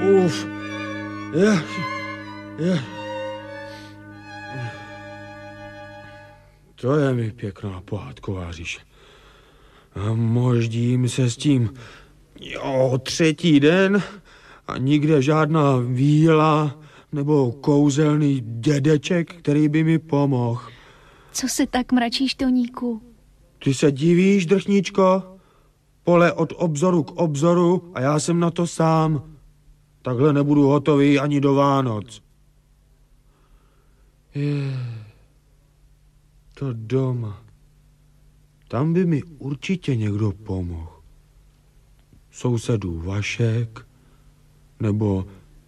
Uf. To je mi pěkná pohádková říše. A moždím se s tím 3. den a nikde žádná víla nebo kouzelný dědeček, který by mi pomohl. Co se tak mračíš, Toníku? Ty se divíš, drchničko? Pole od obzoru k obzoru a já jsem na to sám. Takhle nebudu hotový ani do Vánoc. To doma. Tam by mi určitě někdo pomohl. Sousedů Vašek, nebo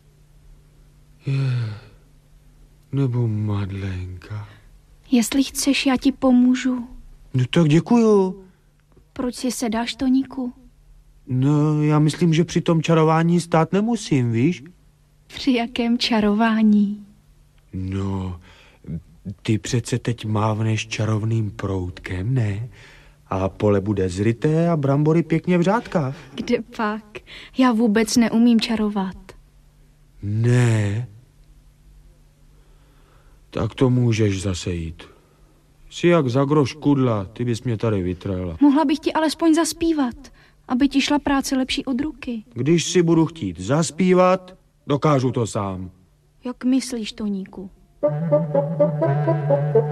Madlenka. Jestli chceš, já ti pomůžu. No tak děkuju. Proč si sedáš, Toníku? No, já myslím, že při tom čarování stát nemusím, víš? Při jakém čarování? No, ty přece teď mávneš čarovným proutkem, ne? A pole bude zryté a brambory pěkně v řádkách. Kde pak? Já vůbec neumím čarovat. Ne? Tak to můžeš zase jít. Jsi jak za groš kudla, ty bys mě tady vytrhla. Mohla bych ti alespoň zaspívat, aby ti šla práce lepší od ruky. Když si budu chtít zaspívat, dokážu to sám. Jak myslíš, Toníku?